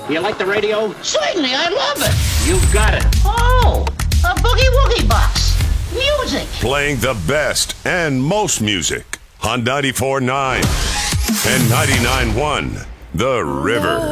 You like the radio? Certainly, I love it. You got it. Oh, a boogie woogie box. Music. Playing the best and most music on 94.9 and 99.1 The River.